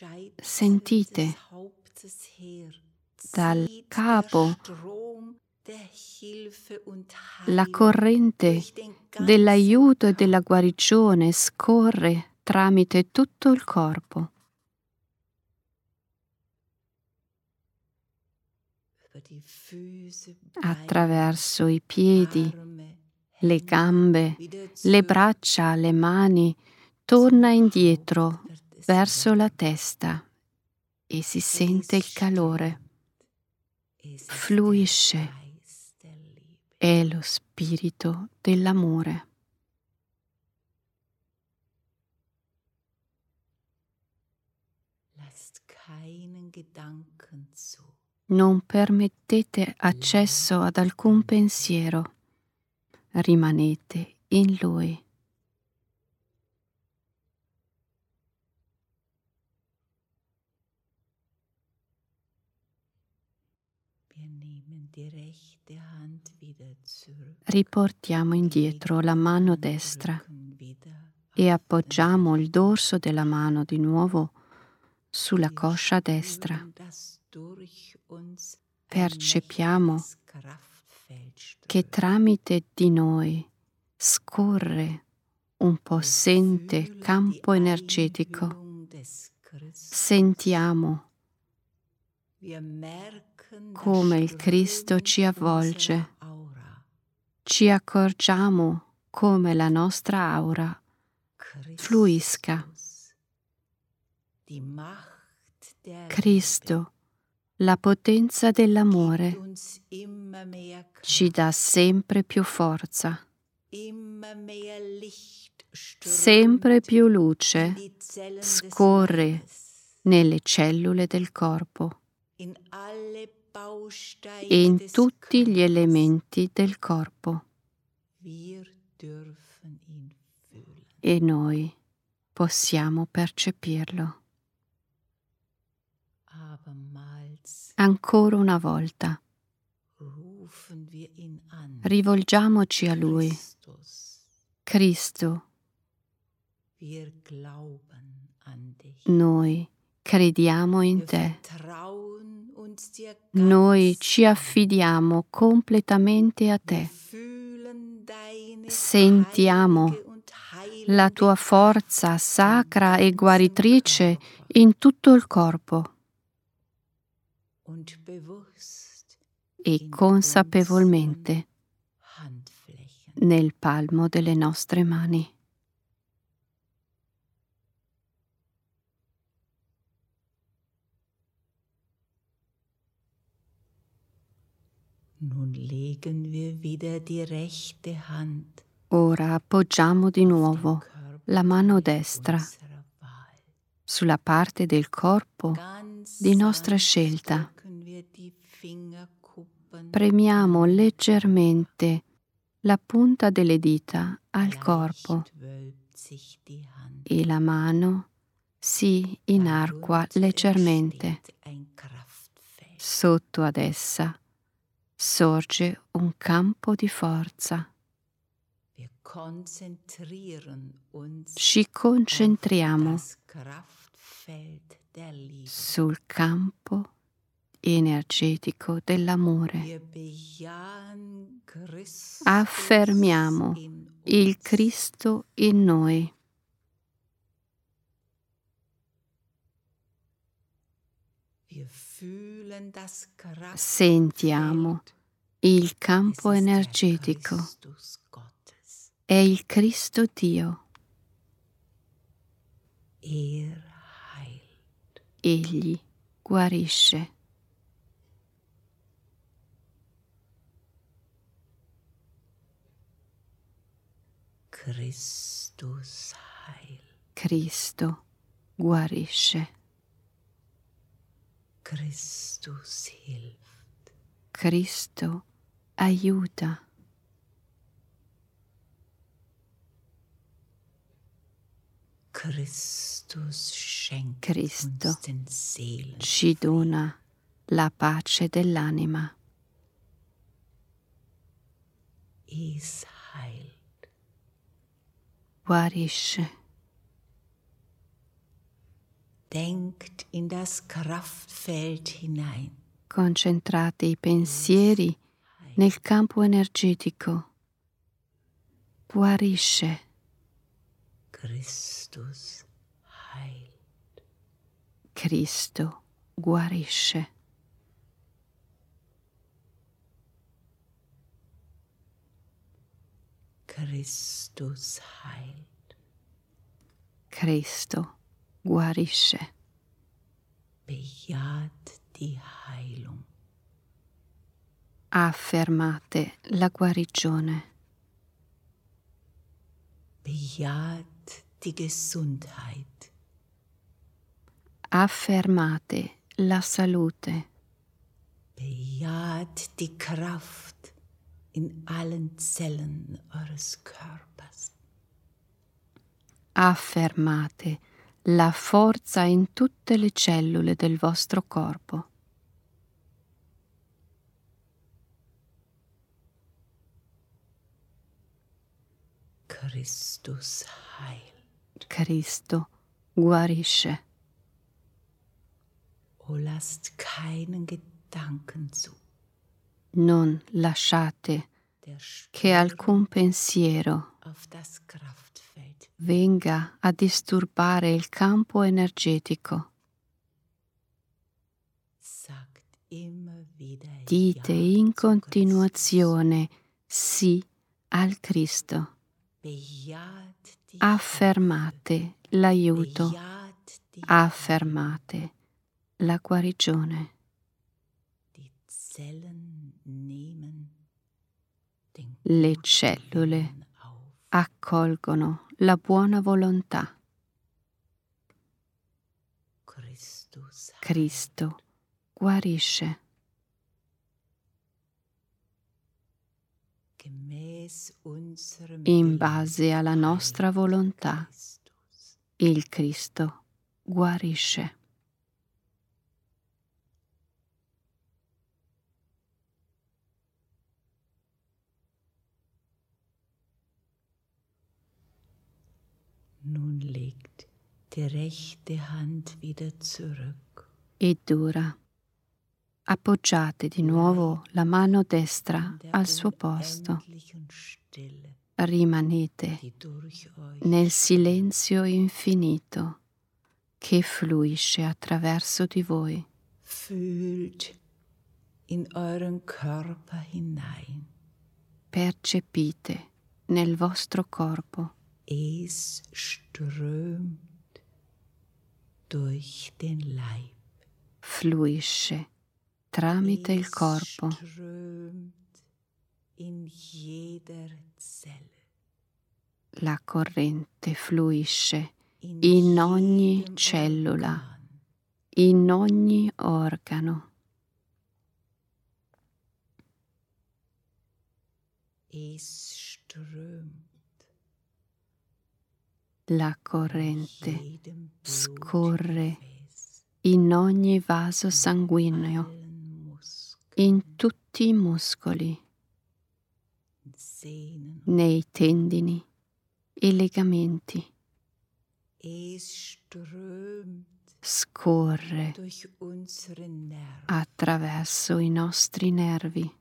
Sentite dal capo la corrente dell'aiuto e della guarigione scorre tramite tutto il corpo. Attraverso i piedi, le gambe, le braccia, le mani, torna indietro verso la testa e si sente il calore. Fluisce. È lo spirito dell'amore. Non permettete accesso ad alcun pensiero. Rimanete in Lui. Riportiamo indietro la mano destra e appoggiamo il dorso della mano di nuovo sulla coscia destra. Percepiamo che tramite di noi scorre un possente campo energetico. Sentiamo come il Cristo ci avvolge. Ci accorgiamo come la nostra aura fluisca. Cristo, la potenza dell'amore, ci dà sempre più forza, sempre più luce scorre nelle cellule del corpo e in tutti gli elementi del corpo. E noi possiamo percepirlo. Ancora una volta, rivolgiamoci a Lui. Cristo, noi crediamo in Te. Noi ci affidiamo completamente a Te. Sentiamo la Tua forza sacra e guaritrice in tutto il corpo e consapevolmente nel palmo delle nostre mani. Ora appoggiamo di nuovo la mano destra sulla parte del corpo di nostra scelta. Premiamo leggermente la punta delle dita al corpo e la mano si inarca leggermente. Sotto ad essa sorge un campo di forza. Ci concentriamo sul campo energetico dell'amore. Affermiamo il Cristo in noi. Sentiamo il campo energetico. È il Cristo Dio. Egli guarisce. Cristo guarisce. Cristo aiuta. Cristo ci dona la pace dell'anima. Guarisce. Denkt in das Kraftfeld hinein. Concentrate i pensieri nel campo energetico. Guarisce. Christus heilt. Cristo guarisce. Christus heilt. Cristo guarisce. Bejaht die Heilung. Affermate la guarigione. Bejaht die Gesundheit. Affermate la salute. Bejaht die Kraft in allen Zellen eures Körpers. Affermate la forza in tutte le cellule del vostro corpo. Christus heilt. Cristo guarisce. O lasst keinen Gedanken zu, Non lasciate der che alcun pensiero auf das Kraftfeld. venga a disturbare il campo energetico. Sagt immer wieder Dite Ja in zu continuazione sì al Cristo. Christus. Bejaht die Affermate l'aiuto. Bejaht die Affermate la guarigione. Die Zellen nehmen den Le guten cellule Willen auf. accolgono la buona volontà. Christus heilt. Cristo guarisce. Gemäß unserem In Willen base alla nostra heilt volontà, Christus. il Cristo guarisce. Nun legt die rechte Hand wieder zurück. Ed ora appoggiate di nuovo la mano destra In der al suo posto. unendlichen Stille, Rimanete die durch euch nel silenzio infinito che fluisce attraverso di voi. fühlt in euren Körper hinein. Percepite nel vostro corpo. Es strömt durch den Leib. Fluisce tramite il corpo. Es strömt in jeder Zelle. La corrente fluisce in ogni jedem cellula, Organ. in ogni organo. Es strömt La corrente jedem scorre Blutgefäß, in ogni vaso sanguigno, allen Muskeln, in tutti i muscoli, Sehnen. nei tendini e legamenti. Es strömt Scorre durch unsere Nerven. attraverso i nostri nervi.